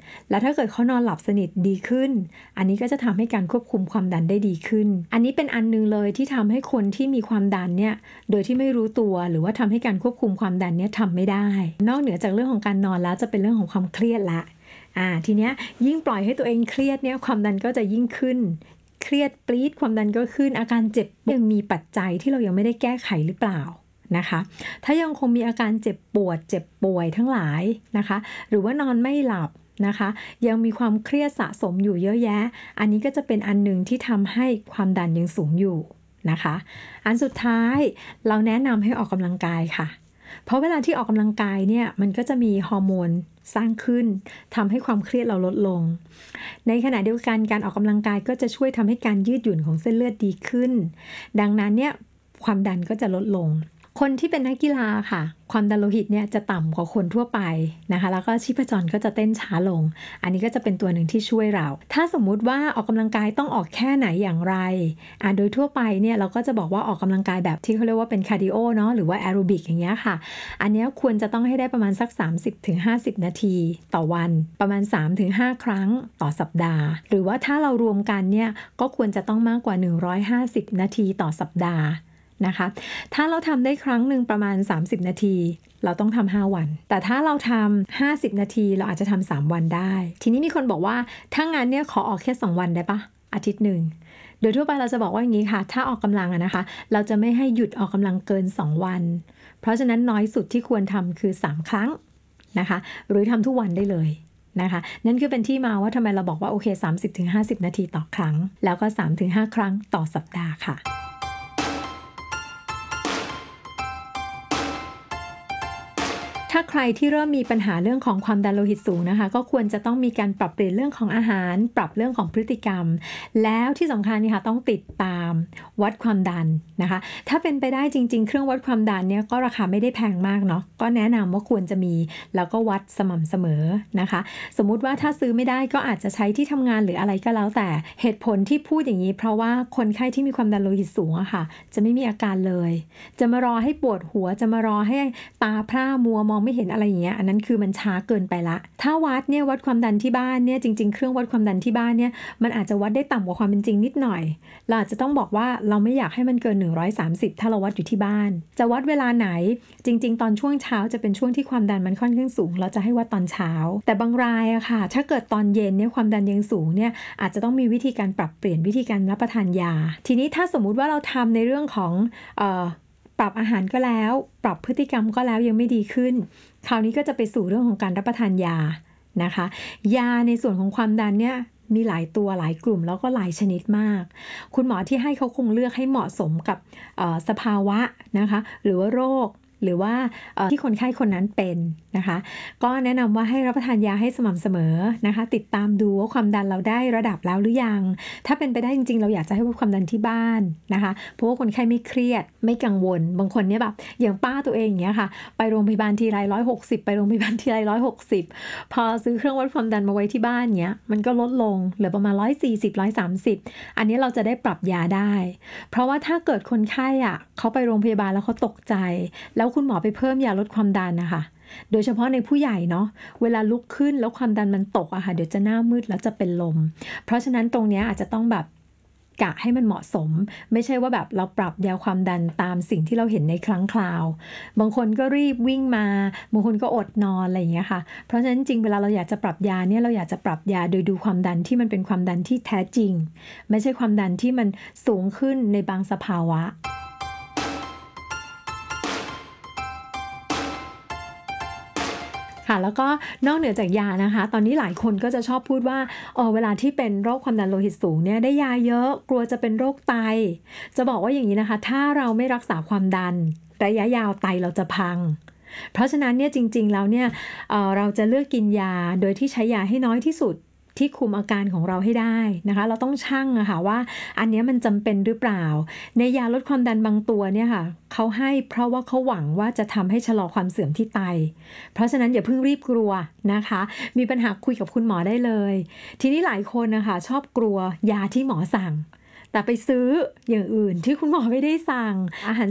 แล้วถ้าเกิดเขานอนหลับสนิทดีขึ้นอันนี้ก็จะทำให้การควบคุมความดันได้ดีขึ้นอันนี้เป็นอันนึงเลยที่ทำให้คนที่มีความดันเนี่ยโดยที่ไม่รู้ตัวหรือว่าทำให้การควบคุมความดันเนี่ยทำไม่ได้นอกเหนือจากเรื่องของการนอนแล้วจะเป็นเรื่องของความเครียดละทีเนี้ยยิ่งปล่อยให้ตัวเองเครียดเนี่ยความดันก็จะยิ่งขึ้นเครียดปรี๊ดความดันก็ขึ้นอาการเจ็บยังมีปัจจัยที่เรายังไม่ได้แก้ไขหรือเปล่านะคะถ้ายังคงมีอาการเจ็บปวดเจ็บป่วยทั้งหลายนะคะหรือว่านอนไม่หลับนะคะยังมีความเครียดสะสมอยู่เยอะแยะอันนี้ก็จะเป็นอันหนึ่งที่ทำให้ความดันยังสูงอยู่นะคะอันสุดท้ายเราแนะนำให้ออกกำลังกายค่ะเพราะเวลาที่ออกกำลังกายเนี่ยมันก็จะมีฮอร์โมนสร้างขึ้นทำให้ความเครียดเราลดลงในขณะเดียวกันการออกกำลังกายก็จะช่วยทำให้การยืดหยุ่นของเส้นเลือดดีขึ้นดังนั้นเนี่ยความดันก็จะลดลงคนที่เป็นนักกีฬาค่ะความดันโลหิตเนี่ยจะต่ำกว่าคนทั่วไปนะคะแล้วก็ชีพจรก็จะเต้นช้าลงอันนี้ก็จะเป็นตัวหนึ่งที่ช่วยเราถ้าสมมุติว่าออกกำลังกายต้องออกแค่ไหนอย่างไรโดยทั่วไปเนี่ยเราก็จะบอกว่าออกกำลังกายแบบที่เขาเรียกว่าเป็นคาร์ดิโอเนาะหรือว่าแอโรบิกอย่างเงี้ยค่ะอันนี้ควรจะต้องให้ได้ประมาณสัก 30-50 นาทีต่อวันประมาณ 3-5 ครั้งต่อสัปดาห์หรือว่าถ้าเรารวมกันเนี่ยก็ควรจะต้องมากกว่า150นาทีต่อสัปดาห์นะคะถ้าเราทำได้ครั้งหนึ่งประมาณ30นาทีเราต้องทำ5วันแต่ถ้าเราทำ50นาทีเราอาจจะทำ3วันได้ทีนี้มีคนบอกว่าถ้างานเนี่ยขอออกแค่2วันได้ปะอาทิตย์หนึ่งโดยทั่วไปเราจะบอกว่าอย่างนี้ค่ะถ้าออกกำลังนะคะเราจะไม่ให้หยุดออกกำลังเกิน2วันเพราะฉะนั้นน้อยสุดที่ควรทำคือ3ครั้งนะคะหรือทำทุกวันได้เลยนะคะนั่นคือเป็นที่มาว่าทำไมเราบอกว่าโอเค 30-50 นาทีต่อครั้งแล้วก็ 3-5 ครั้งต่อสัปดาห์ค่ะถ้าใครที่เริ่มมีปัญหาเรื่องของความดันโลหิตสูงนะคะก็ควรจะต้องมีการปรับเปลี่ยนเรื่องของอาหารปรับเรื่องของพฤติกรรมแล้วที่สำคัญนี่ค่ะต้องติดตามวัดความดันนะคะถ้าเป็นไปได้จริงๆเครื่องวัดความดันเนี่ยก็ราคาไม่ได้แพงมากเนาะก็แนะนำว่าควรจะมีแล้วก็วัดสม่ำเสมอนะคะสมมุติว่าถ้าซื้อไม่ได้ก็อาจจะใช้ที่ทำงานหรืออะไรก็แล้วแต่เหตุผลที่พูดอย่างนี้เพราะว่าคนไข้ที่มีความดันโลหิตสูงอะค่ะจะไม่มีอาการเลยจะมารอให้ปวดหัวจะมารอให้ตาพร่ามัวมองไม่เห็นอะไรอย่างเงี้ยอันนั้นคือมันช้าเกินไปละถ้าวัดเนี่ยวัดความดันที่บ้านเนี่ยจริงๆเครื่องวัดความดันที่บ้านเนี่ยมันอาจจะวัดได้ต่ำกว่าความเป็นจริงนิดหน่อยเราอาจจะต้องบอกว่าเราไม่อยากให้มันเกิน130ถ้าเราวัดอยู่ที่บ้านจะวัดเวลาไหนจริงๆตอนช่วงเช้าจะเป็นช่วงที่ความดันมันค่อนข้างสูงเราจะให้วัดตอนเช้าแต่บางรายอะค่ะถ้าเกิดตอนเย็นเนี่ยความดันยังสูงเนี่ยอาจจะต้องมีวิธีการปรับเปลี่ยนวิธีการรับประทานยาทีนี้ถ้าสมมุติว่าเราทำในเรื่องของปรับอาหารก็แล้วปรับพฤติกรรมก็แล้วยังไม่ดีขึ้นคราวนี้ก็จะไปสู่เรื่องของการรับประทานยานะคะยาในส่วนของความดันเนี่ยมีหลายตัวหลายกลุ่มแล้วก็หลายชนิดมากคุณหมอที่ให้เขาคงเลือกให้เหมาะสมกับสภาวะนะคะหรือว่าโรคหรือว่าที่คนไข้คนนั้นเป็นนะคะก็แนะนำว่าให้รับประทานยาให้สม่ำเสมอนะคะติดตามดูว่าความดันเราได้ระดับแล้วหรือยังถ้าเป็นไปได้จริงๆเราอยากจะให้วัดความดันที่บ้านนะคะเพราะว่าคนไข้ไม่เครียดไม่กังวลบางคนเนี่ยแบบอย่างป้าตัวเองอย่างเงี้ยค่ะไปโรงพยาบาลทีไร160ไปโรงพยาบาลทีไร160พอซื้อเครื่องวัดความดันมาไว้ที่บ้านเงี้ยมันก็ลดลงเหลือประมาณ140 130อันนี้เราจะได้ปรับยาได้เพราะว่าถ้าเกิดคนไข้เขาไปโรงพยาบาลแล้วเขาตกใจแล้วคุณหมอไปเพิ่มยาลดความดันนะคะโดยเฉพาะในผู้ใหญ่เนาะเวลาลุกขึ้นแล้วความดันมันตกอะค่ะเดี๋ยวจะหน้ามืดแล้วจะเป็นลมเพราะฉะนั้นตรงนี้อาจจะต้องแบบกะให้มันเหมาะสมไม่ใช่ว่าแบบเราปรับยาความดันตามสิ่งที่เราเห็นในครั้งคราวบางคนก็รีบวิ่งมาบางคนก็อดนอนอะไรอย่างเงี้ยค่ะเพราะฉะนั้นจริงเวลาเราอยากจะปรับยาเนี่ยเราอยากจะปรับยาโดยดูความดันที่มันเป็นความดันที่แท้จริงไม่ใช่ความดันที่มันสูงขึ้นในบางสภาวะค่ะแล้วก็นอกเหนือจากยานะคะตอนนี้หลายคนก็จะชอบพูดว่าเวลาที่เป็นโรคความดันโลหิตสูงเนี่ยได้ยาเยอะกลัวจะเป็นโรคไตจะบอกว่าอย่างนี้นะคะถ้าเราไม่รักษาความดันระยะยาวไตเราจะพังเพราะฉะนั้นเนี่ยจริงๆแล้วเนี่ยเราจะเลือกกินยาโดยที่ใช้ยาให้น้อยที่สุดที่คุมอาการของเราให้ได้นะคะเราต้องชั่งอะค่ะว่าอันนี้มันจำเป็นหรือเปล่าในยาลดความดันบางตัวเนี่ยค่ะเขาให้เพราะว่าเขาหวังว่าจะทำให้ชะลอความเสื่อมที่ไตเพราะฉะนั้นอย่าเพิ่งรีบกลัวนะคะมีปัญหาคุยกับคุณหมอได้เลยทีนี้หลายคนนะคะชอบกลัวยาที่หมอสั่งแต่ไปซื้ออย่างอื่นที่คุณหมอไม่ได้สั่งอาหาร